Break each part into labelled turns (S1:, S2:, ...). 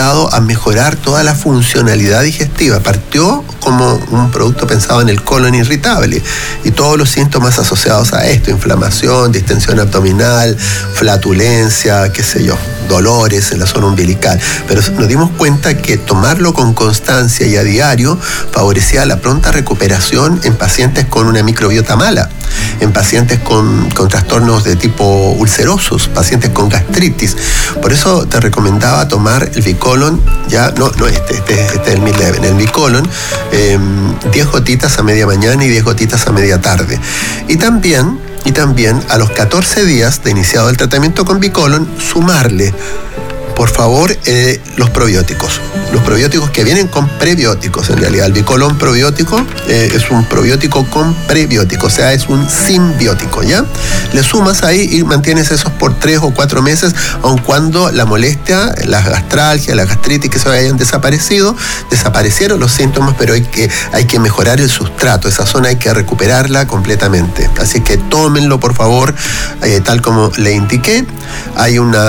S1: ayudado a mejorar toda la funcionalidad digestiva. Partió como un producto pensado en el colon irritable y todos los síntomas asociados a esto: inflamación, distensión abdominal, flatulencia, qué sé yo, dolores en la zona umbilical. Pero nos dimos cuenta que tomarlo con constancia y a diario favorecía la pronta recuperación en pacientes con una microbiota mala, en pacientes con trastornos de tipo ulcerosos, pacientes con gastritis. Por eso te recomendaba tomar el Bicolon, este es el Midleven, el Bicolon, 10 gotitas a media mañana y 10 gotitas a media tarde. Y también a los 14 días de iniciado el tratamiento con Bicolon, sumarle, por favor, los probióticos. Los probióticos que vienen con prebióticos, en realidad. El Bicolon probiótico es un probiótico con prebiótico, o sea, es un simbiótico, ¿ya? Le sumas ahí y mantienes esos por 3 o 4 meses, aun cuando la molestia, las gastralgias, la gastritis que se hayan desaparecieron los síntomas, pero hay que mejorar el sustrato. Esa zona hay que recuperarla completamente. Así que tómenlo, por favor, tal como le indiqué. Hay un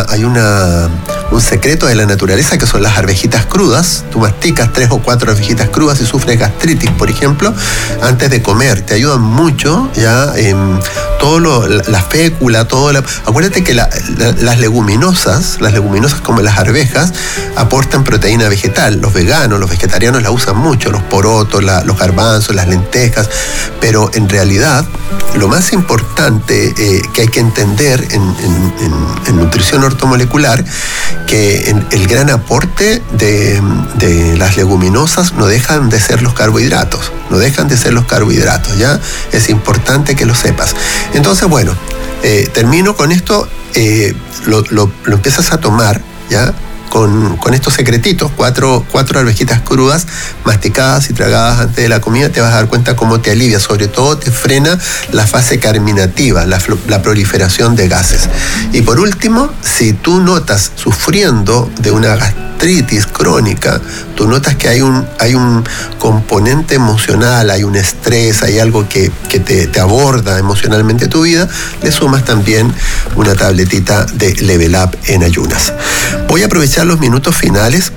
S1: secreto de la naturaleza que son las arvejitas crudas. Tú masticas 3 o 4 arvejitas crudas y sufres gastritis, por ejemplo, antes de comer. Te ayudan mucho, ya, la fécula, acuérdate que las leguminosas como las arvejas, aportan proteína vegetal. Los veganos, los vegetarianos la usan mucho, los porotos, los garbanzos, las lentejas, pero en realidad lo más importante que hay que entender en nutrición ortomolecular, que el gran aporte de las leguminosas no dejan de ser los carbohidratos, ¿ya? Es importante que lo sepas. Entonces, bueno, termino con esto, lo empiezas a tomar, ¿ya? Con estos secretitos, 4 arvejitas crudas, masticadas y tragadas antes de la comida, te vas a dar cuenta cómo te alivia. Sobre todo te frena la fase carminativa, la proliferación de gases. Y por último, si tú notas sufriendo de una gastritis crónica, tú notas que hay un componente emocional, hay un estrés, hay algo que te aborda emocionalmente tu vida, le sumas también una tabletita de Level Up en ayunas. Voy a aprovechar los minutos finales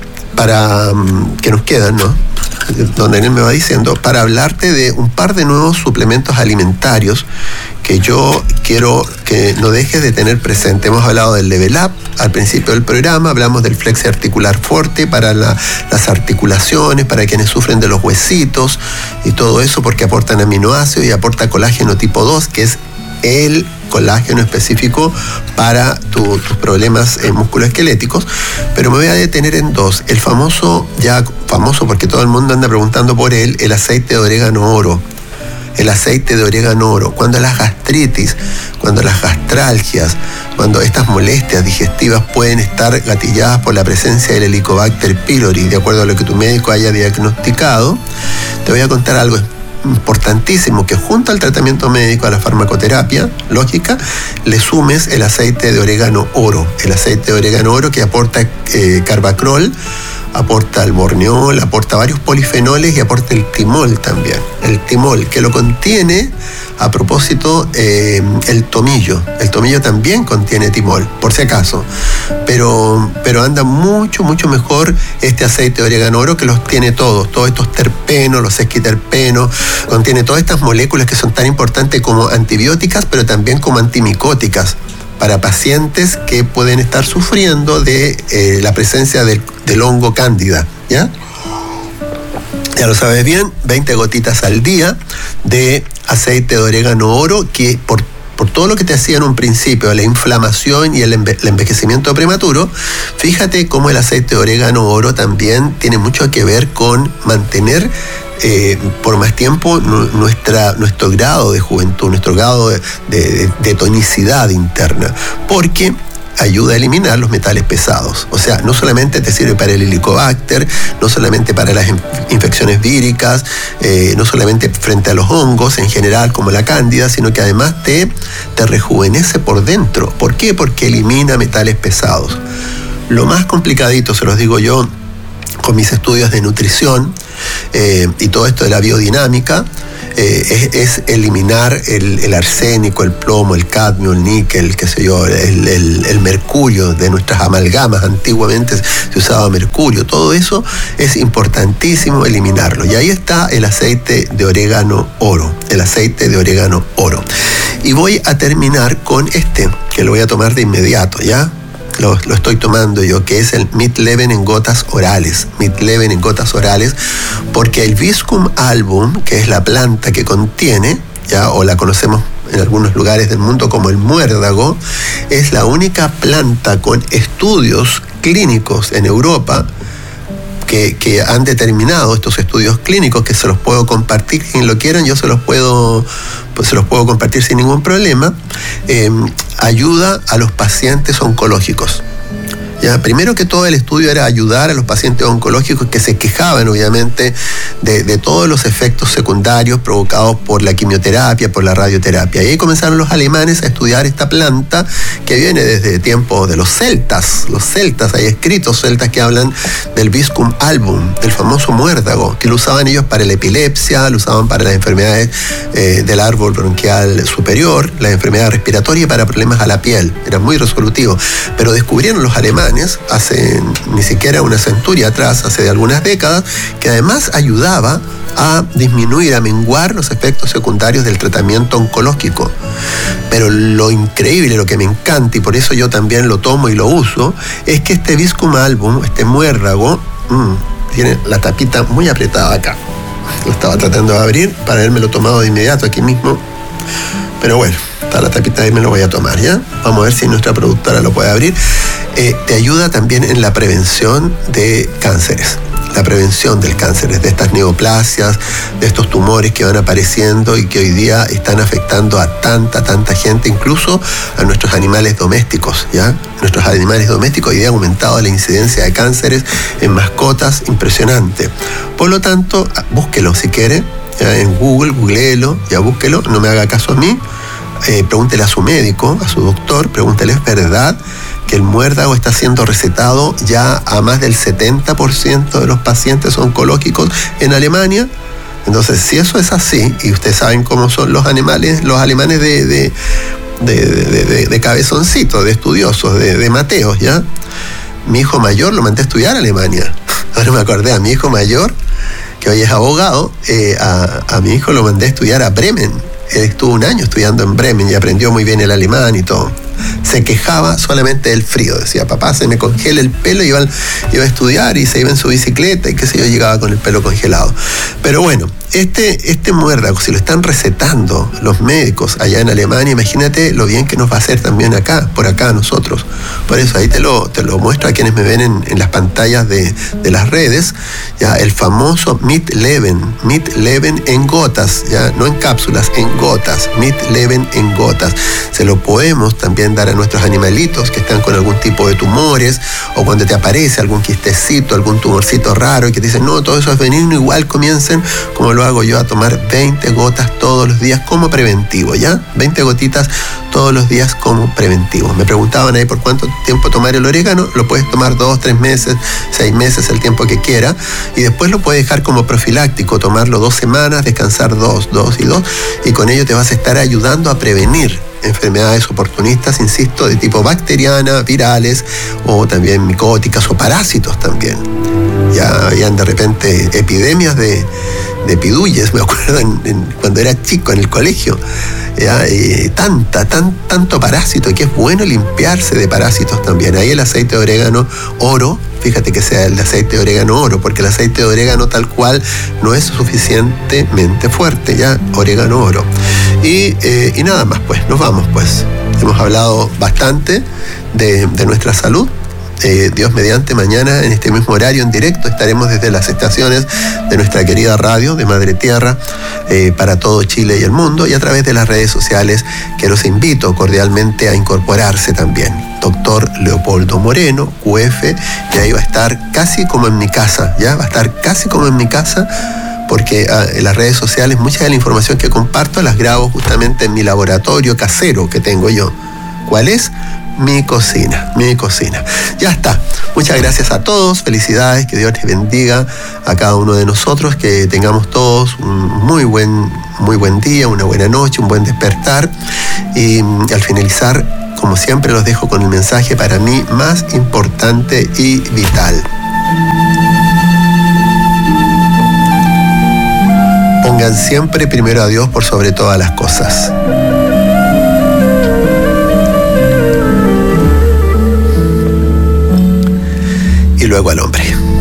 S1: que nos quedan, ¿no?, donde él me va diciendo, para hablarte de un par de nuevos suplementos alimentarios que yo quiero que no dejes de tener presente. Hemos hablado del Level Up al principio del programa, hablamos del Flexi Articular Forte para las articulaciones, para quienes sufren de los huesitos y todo eso, porque aportan aminoácidos y aporta colágeno tipo 2, que es el colágeno específico para tus problemas musculoesqueléticos. Pero me voy a detener en 2. El famoso porque todo el mundo anda preguntando por él, el aceite de orégano oro. El aceite de orégano oro. Cuando las gastritis, cuando las gastralgias, cuando estas molestias digestivas pueden estar gatilladas por la presencia del Helicobacter pylori, de acuerdo a lo que tu médico haya diagnosticado, te voy a contar algo importantísimo, que junto al tratamiento médico, a la farmacoterapia lógica, le sumes el aceite de orégano oro. El aceite de orégano oro que aporta carbacrol, aporta el borneol, aporta varios polifenoles y aporta el timol también. El timol, que lo contiene, a propósito, el tomillo. El tomillo también contiene timol, por si acaso. Pero anda mucho, mucho mejor este aceite de orégano oro, que los tiene todos estos terpenos, los esquiterpenos, contiene todas estas moléculas que son tan importantes como antibióticas, pero también como antimicóticas, para pacientes que pueden estar sufriendo de la presencia del hongo cándida, ¿ya? Ya lo sabes bien, 20 gotitas al día de aceite de orégano oro, que por todo lo que te hacía en un principio, la inflamación y el envejecimiento prematuro, fíjate cómo el aceite de orégano oro también tiene mucho que ver con mantener por más tiempo nuestro grado de juventud, nuestro grado de tonicidad interna, porque ayuda a eliminar los metales pesados. O sea, no solamente te sirve para el Helicobacter, no solamente para las infecciones víricas, no solamente frente a los hongos en general como la cándida, sino que además te rejuvenece por dentro. ¿Por qué? Porque elimina metales pesados. Lo más complicadito, se los digo yo, con mis estudios de nutrición y todo esto de la biodinámica, es eliminar el arsénico, el plomo, el cadmio, el níquel, qué sé yo, el mercurio de nuestras amalgamas. Antiguamente se usaba mercurio. Todo eso es importantísimo eliminarlo. Y ahí está el aceite de orégano oro. El aceite de orégano oro. Y voy a terminar con que lo voy a tomar de inmediato, ¿ya? Lo estoy tomando yo, que es el Midlevin en gotas orales. Midlevin en gotas orales, porque el Viscum album, que es la planta que contiene, ya, o la conocemos en algunos lugares del mundo como el muérdago, es la única planta con estudios clínicos en Europa que han determinado estos estudios clínicos, que se los puedo compartir, quien lo quieran, yo se los puedo compartir sin ningún problema. Ayuda a los pacientes oncológicos. Ya, primero que todo, el estudio era ayudar a los pacientes oncológicos que se quejaban, obviamente, de todos los efectos secundarios provocados por la quimioterapia, por la radioterapia. Y ahí comenzaron los alemanes a estudiar esta planta que viene desde tiempos de los celtas. Los celtas, hay escritos celtas que hablan del Viscum album, del famoso muérdago, que lo usaban ellos para la epilepsia, lo usaban para las enfermedades del árbol bronquial superior, las enfermedades respiratorias y para problemas a la piel. Era muy resolutivo. Pero descubrieron los alemanes hace ni siquiera una centuria atrás, hace algunas décadas, que además ayudaba a disminuir, a menguar los efectos secundarios del tratamiento oncológico. Pero lo increíble, lo que me encanta, y por eso yo también lo tomo y lo uso, es que este Viscum album, este muérdago, tiene la tapita muy apretada acá. Lo estaba tratando de abrir para habérmelo tomado de inmediato aquí mismo, pero bueno, está la tapita y me lo voy a tomar, ¿ya? Vamos a ver si nuestra productora lo puede abrir. Te ayuda también en la prevención de cánceres, la prevención del cáncer, de estas neoplasias, de estos tumores que van apareciendo y que hoy día están afectando a tanta gente, incluso a nuestros animales domésticos, ¿ya? Nuestros animales domésticos hoy día han aumentado la incidencia de cánceres en mascotas, impresionante. Por lo tanto, búsquelo si quiere, ¿ya? En Google, googleelo, ya búsquelo, no me haga caso a mí, pregúntele a su médico, a su doctor, pregúntele, ¿es verdad que el muérdago está siendo recetado ya a más del 70% de los pacientes oncológicos en Alemania? Entonces, si eso es así, y ustedes saben cómo son los alemanes de cabezoncitos, de estudiosos, de mateos, ¿ya? Mi hijo mayor lo mandé a estudiar a Alemania. Ahora me acordé, a mi hijo mayor, que hoy es abogado, a mi hijo lo mandé a estudiar a Bremen. Él estuvo un año estudiando en Bremen y aprendió muy bien el alemán y todo. Se quejaba solamente del frío. Decía, papá, se me congela el pelo. Iba a estudiar y se iba en su bicicleta y qué sé yo, llegaba con el pelo congelado. Pero bueno, este muérdago, si lo están recetando los médicos allá en Alemania, imagínate lo bien que nos va a hacer también acá, por acá a nosotros. Por eso ahí te lo muestro a quienes me ven en las pantallas de las redes, ya, el famoso Midlevin en gotas, ya, no en cápsulas, en gotas, Midlevin en gotas. Se lo podemos también dar a nuestros animalitos que están con algún tipo de tumores, o cuando te aparece algún quistecito, algún tumorcito raro y que te dicen, no, todo eso es benigno, igual comiencen, como lo hago yo, a tomar 20 gotas todos los días como preventivo, ¿ya? 20 gotitas todos los días como preventivo. Me preguntaban ahí por cuánto tiempo tomar el orégano. Lo puedes tomar 2, 3 meses, 6 meses, el tiempo que quiera, y después lo puedes dejar como profiláctico, tomarlo 2 semanas, descansar 2 y 2, y con ello te vas a estar ayudando a prevenir enfermedades oportunistas, insisto, de tipo bacteriana, virales, o también micóticas o parásitos también. Ya habían de repente epidemias de piduyes, me acuerdo cuando era chico en el colegio, ¿ya? Tanto parásito, que es bueno limpiarse de parásitos también. Ahí el aceite de orégano oro, fíjate que sea el aceite de orégano oro, porque el aceite de orégano tal cual no es suficientemente fuerte, ya, orégano oro. Y nada más, pues, nos vamos, pues. Hemos hablado bastante de nuestra salud. Dios mediante, mañana en este mismo horario en directo estaremos desde las estaciones de nuestra querida radio de Madre Tierra para todo Chile y el mundo, y a través de las redes sociales, que los invito cordialmente a incorporarse también. Doctor Leopoldo Moreno, QF, y ahí va a estar casi como en mi casa, ya va a estar casi como en mi casa, porque en las redes sociales mucha de la información que comparto las grabo justamente en mi laboratorio casero que tengo yo. ¿Cuál es? Mi cocina, mi cocina. Ya está. Muchas gracias a todos, felicidades, que Dios les bendiga a cada uno de nosotros, que tengamos todos un muy buen día, una buena noche, un buen despertar. Y al finalizar, como siempre, los dejo con el mensaje para mí más importante y vital. Pongan siempre primero a Dios por sobre todas las cosas. Y luego al hombre.